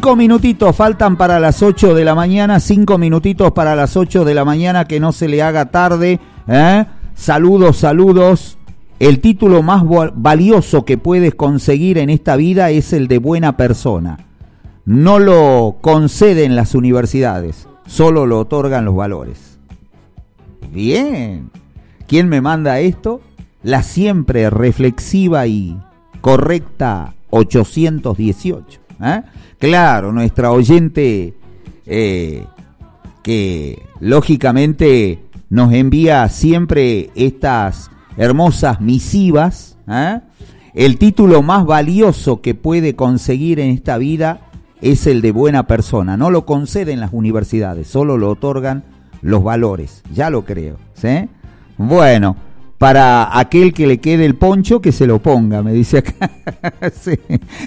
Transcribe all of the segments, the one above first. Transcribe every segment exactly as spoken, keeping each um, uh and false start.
Cinco minutitos faltan para las ocho de la mañana, cinco minutitos para las ocho de la mañana, que no se le haga tarde, ¿eh? Saludos, saludos. El título más valioso que puedes conseguir en esta vida es el de buena persona. No lo conceden las universidades, solo lo otorgan los valores. Bien. ¿Quién me manda esto? La siempre reflexiva y correcta ochocientos dieciocho. ¿Eh? Claro, nuestra oyente eh, que lógicamente nos envía siempre estas hermosas misivas, ¿eh? El título más valioso que puede conseguir en esta vida es el de buena persona. No lo conceden las universidades, solo lo otorgan los valores. Ya lo creo, ¿sí? Bueno, para aquel que le quede el poncho, que se lo ponga, me dice acá. Sí.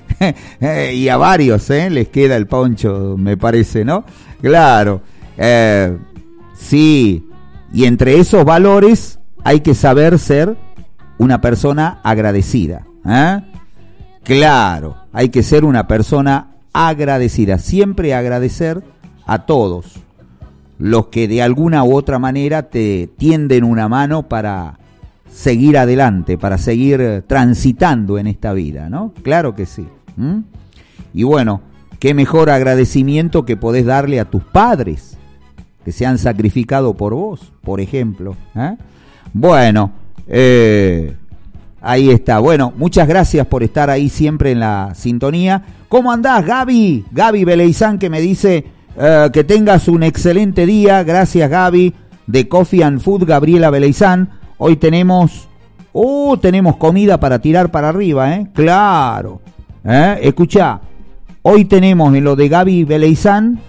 Y a varios, ¿eh? Les queda el poncho, me parece, ¿no? Claro. Eh, sí. Y entre esos valores hay que saber ser una persona agradecida, ¿eh? Claro, hay que ser una persona agradecida. Siempre agradecer a todos los que de alguna u otra manera te tienden una mano para seguir adelante, para seguir transitando en esta vida, ¿no? Claro que sí. ¿Mm? Y bueno, qué mejor agradecimiento que podés darle a tus padres que se han sacrificado por vos, por ejemplo, ¿eh? Bueno, eh, ahí está. Bueno, muchas gracias por estar ahí siempre en la sintonía. ¿Cómo andás, Gaby? Gaby Beleizán, que me dice eh, que tengas un excelente día. Gracias, Gaby, de Coffee and Food, Gabriela Beleizán. Hoy tenemos, oh, tenemos comida para tirar para arriba, ¿eh? Claro. ¿Eh? Escuchá, hoy tenemos en lo de Gaby Beleizán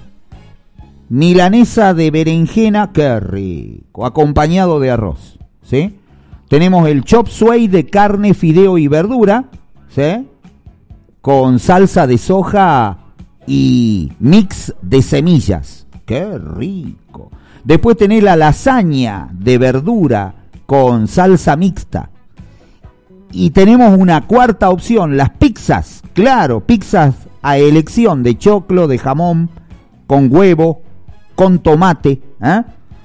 milanesa de berenjena, qué rico, acompañado de arroz, ¿sí? Tenemos el chop suey de carne, fideo y verdura, ¿sí? Con salsa de soja y mix de semillas, qué rico. Después tenés la lasaña de verdura con salsa mixta. Y tenemos una cuarta opción, las pizzas, claro, pizzas a elección de choclo, de jamón, con huevo, con tomate, ¿eh?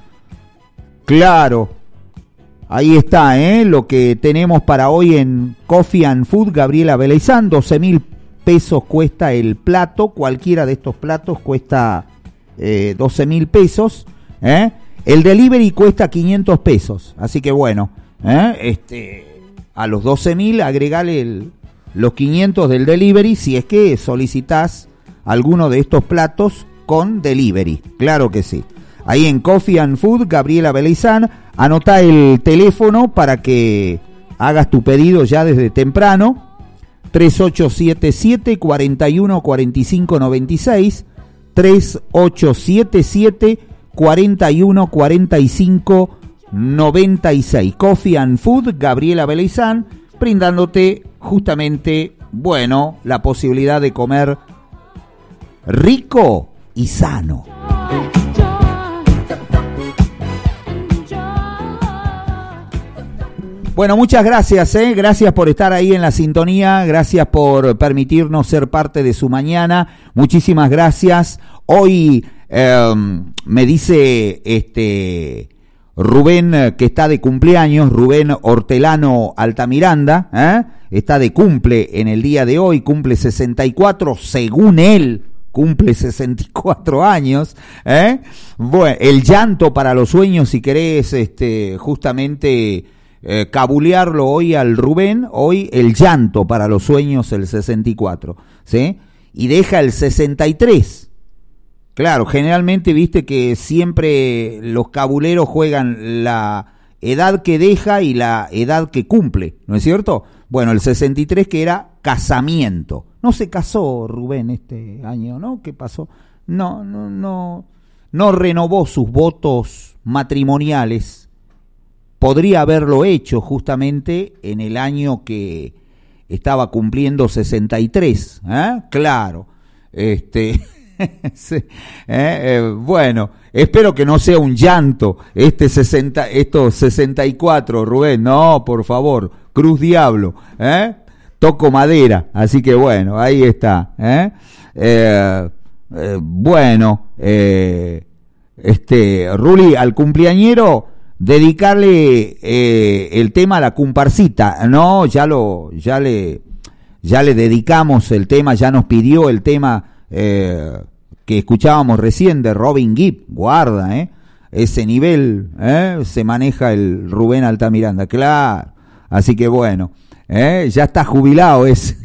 Claro, ahí está, ¿eh? Lo que tenemos para hoy en Coffee and Food, Gabriela Beleizán. doce mil pesos cuesta el plato, cualquiera de estos platos cuesta eh, doce mil pesos, ¿eh? El delivery cuesta quinientos pesos, así que bueno, ¿eh? este, a los doce mil agregale el, los quinientos del delivery si es que solicitas alguno de estos platos con delivery, claro que sí. Ahí en Coffee and Food, Gabriela Beleizán, anota el teléfono para que hagas tu pedido ya desde temprano, tres ocho siete siete, cuatro uno cuatro cinco nueve seis, tres ocho siete siete, cuatro uno cuatro cinco nueve seis. Coffee and Food, Gabriela Beleizán, brindándote justamente, bueno, la posibilidad de comer rico y sano. Bueno, muchas gracias, ¿eh? Gracias por estar ahí en la sintonía, gracias por permitirnos ser parte de su mañana, muchísimas gracias. Hoy eh, me dice este Rubén, que está de cumpleaños, Rubén Hortelano Altamiranda, ¿eh? Está de cumple en el día de hoy, cumple sesenta y cuatro, según él, cumple sesenta y cuatro años, ¿eh? Bueno, el llanto para los sueños, si querés, este, justamente eh, cabulearlo hoy al Rubén, hoy el llanto para los sueños, el sesenta y cuatro, ¿sí? Y deja el sesenta y tres. Claro, generalmente viste que siempre los cabuleros juegan la edad que deja y la edad que cumple, ¿no es cierto? Bueno, el sesenta y tres, que era casamiento. No se casó Rubén este año, ¿no? ¿Qué pasó? No, no, no, no renovó sus votos matrimoniales. Podría haberlo hecho justamente en el año que estaba cumpliendo sesenta y tres, ¿eh? Claro, este... sí. eh, eh, bueno, espero que no sea un llanto este sesenta, estos sesenta y cuatro, Rubén, no, por favor, Cruz Diablo, ¿eh? toco madera, así que bueno, ahí está. ¿eh? Eh, eh, bueno, eh, este Ruli, al cumpleañero dedicarle eh, el tema a la comparsita, no, ya lo, ya le, ya le dedicamos el tema, ya nos pidió el tema eh, que escuchábamos recién de Robin Gibb, guarda, eh, ese nivel, eh, se maneja el Rubén Altamiranda, claro, así que bueno, eh, ya está jubilado ese.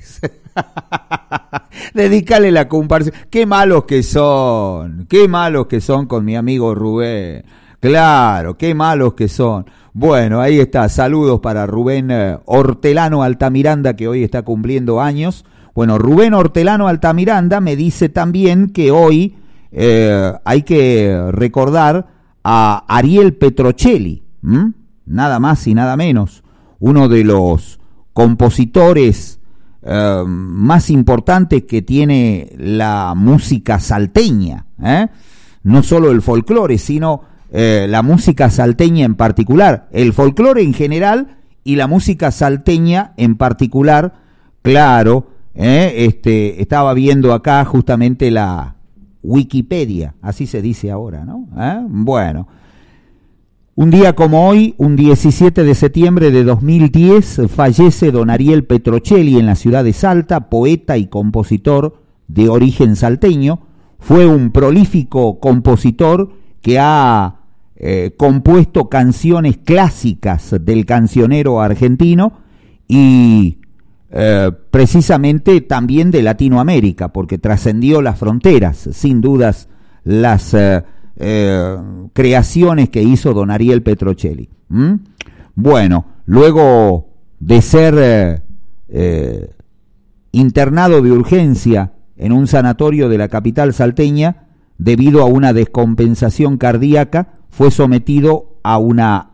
Dedícale la comparsa. Qué malos que son, qué malos que son con mi amigo Rubén. Claro, qué malos que son. Bueno, ahí está, saludos para Rubén eh, Hortelano Altamiranda, que hoy está cumpliendo años. Bueno, Rubén Hortelano Altamiranda me dice también que hoy eh, hay que recordar a Ariel Petrocelli, ¿m? Nada más y nada menos, uno de los compositores eh, más importantes que tiene la música salteña, ¿eh? No solo el folclore, sino Eh, la música salteña en particular, el folclore en general y la música salteña en particular, claro, eh, este, estaba viendo acá justamente la Wikipedia, así se dice ahora, ¿no? ¿Eh? Bueno, un día como hoy, un diecisiete de septiembre de dos mil diez, fallece don Ariel Petrocelli en la ciudad de Salta, poeta y compositor de origen salteño. Fue un prolífico compositor que ha Eh, compuesto canciones clásicas del cancionero argentino y eh, precisamente también de Latinoamérica, porque trascendió las fronteras, sin dudas, las eh, eh, creaciones que hizo don Ariel Petrocelli. ¿Mm? Bueno, luego de ser eh, eh, internado de urgencia en un sanatorio de la capital salteña debido a una descompensación cardíaca, fue sometido a una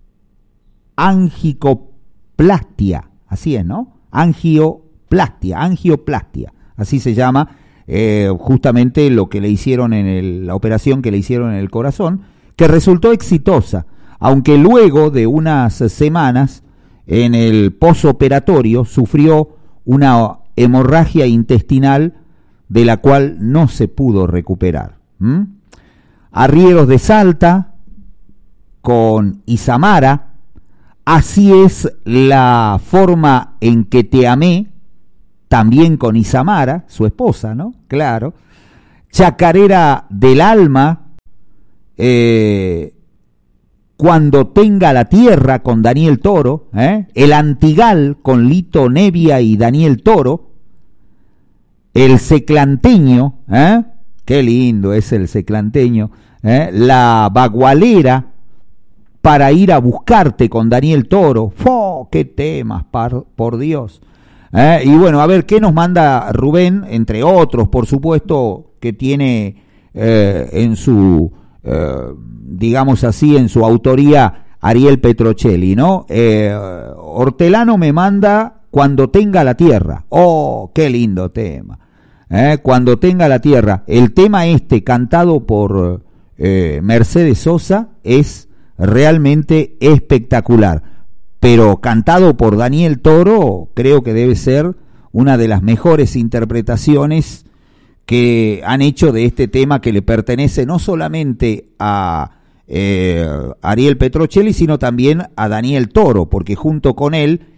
angicoplastia, así es, ¿no? Angioplastia, angioplastia, así se llama eh, justamente lo que le hicieron en el, la operación que le hicieron en el corazón, que resultó exitosa, aunque luego de unas semanas en el posoperatorio sufrió una hemorragia intestinal de la cual no se pudo recuperar. ¿Mm? Arrieros de Salta con Isamara, así es la forma en que te amé, también con Isamara, su esposa, ¿no? Claro. Chacarera del Alma, eh, Cuando tenga la tierra con Daniel Toro, ¿eh? El Antigal con Lito Nevia y Daniel Toro, el Seclanteño, ¿eh? Qué lindo es el Seclanteño, ¿eh? La Bagualera, Para ir a buscarte con Daniel Toro. ¡Oh, qué temas, par, por Dios! ¿Eh? Y bueno, a ver, ¿qué nos manda Rubén? Entre otros, por supuesto, que tiene eh, en su, eh, digamos así, en su autoría Ariel Petrocelli, ¿no? Eh, Hortelano me manda Cuando tenga la tierra. ¡Oh, qué lindo tema! ¿Eh? Cuando tenga la tierra. El tema este, cantado por eh, Mercedes Sosa, es realmente espectacular, pero cantado por Daniel Toro creo que debe ser una de las mejores interpretaciones que han hecho de este tema, que le pertenece no solamente a eh, Ariel Petrocelli, sino también a Daniel Toro, porque junto con él